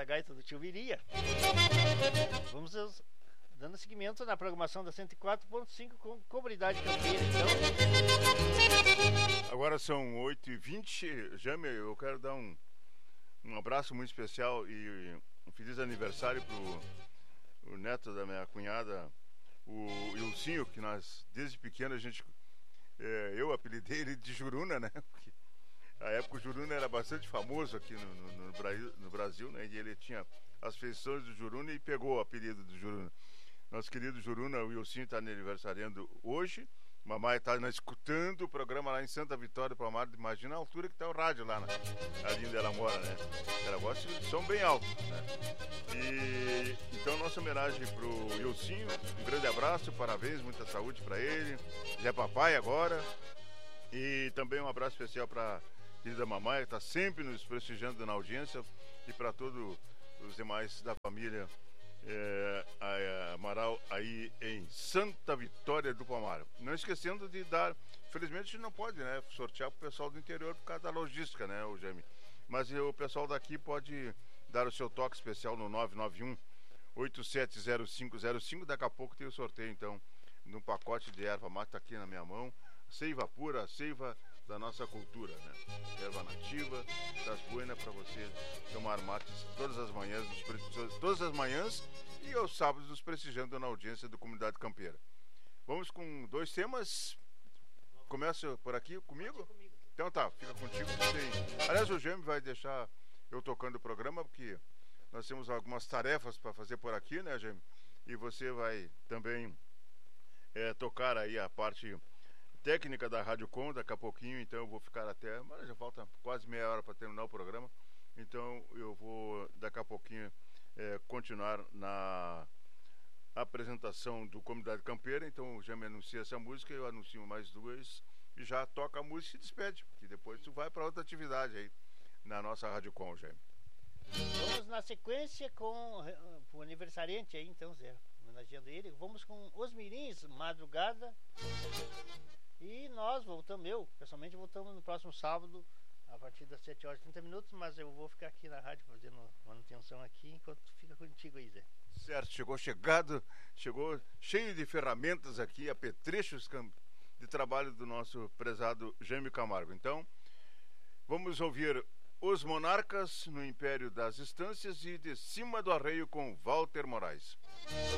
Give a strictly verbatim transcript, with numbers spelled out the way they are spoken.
da gaita do tio Viria. Vamos aos, dando seguimento na programação da cento e quatro ponto cinco com Comunidade Campeira, então. Agora são oito e vinte. Jame, eu quero dar um, um abraço muito especial e um feliz aniversário pro o neto da minha cunhada, o Ilcinho, que nós, desde pequeno, a gente... É, eu apelidei ele de Juruna, né? Porque na época o Juruna era bastante famoso aqui no, no, no, Brasil, no Brasil, né? E ele tinha as feições do Juruna e pegou o apelido do Juruna. Nosso querido Juruna, o Wilson, está aniversariando hoje. Mamãe está escutando o programa lá em Santa Vitória do Palmar. Imagina a altura que está o rádio lá, na, ali onde ela mora, né? Ela gosta de som bem alto, né? E então nossa homenagem pro Wilson, um grande abraço, parabéns, muita saúde para ele. Já é papai agora. E também um abraço especial para querida mamãe, que está sempre nos prestigiando na audiência, e para todos os demais da família é, a, a Amaral aí em Santa Vitória do Palmar. Não esquecendo de dar, infelizmente não pode, né, sortear para o pessoal do interior por causa da logística, né, o Jaime. Mas o pessoal daqui pode dar o seu toque especial no nove nove um, oito sete zero cinco zero cinco. Daqui a pouco tem o sorteio, então, num pacote de erva mate, tá aqui na minha mão. Seiva pura, seiva da nossa cultura, né? Erva nativa, das buenas, para você tomar mates todas as manhãs, nos, todas as manhãs e aos sábados, nos prestigiando na audiência do Comunidade Campeira. Vamos com dois temas. Começa por aqui comigo? Então tá, fica contigo. Você... Aliás, o Jaime vai deixar eu tocando o programa, porque nós temos algumas tarefas para fazer por aqui, né, Jaime? E você vai também é, tocar aí a parte técnica da Rádio Com daqui a pouquinho, então eu vou ficar até, mas já falta quase meia hora para terminar o programa, então eu vou daqui a pouquinho é, continuar na apresentação do Comunidade Campeira. Então já me anuncia essa música, eu anuncio mais duas e já toca a música e se despede, porque depois tu vai para outra atividade aí na nossa Rádio Com, Jaime. Vamos na sequência com o aniversariante aí, então, Zé, homenageando ele. Vamos com Os Mirins, Madrugada. E nós voltamos, eu pessoalmente voltamos no próximo sábado a partir das sete horas e trinta minutos, mas eu vou ficar aqui na rádio fazendo manutenção aqui enquanto fica contigo aí, Zé. Certo, chegou chegado, chegou cheio de ferramentas aqui, apetrechos de trabalho do nosso prezado Jaime Camargo. Então, vamos ouvir Os Monarcas no Império das Estâncias e De Cima do Arreio com Walter Moraes.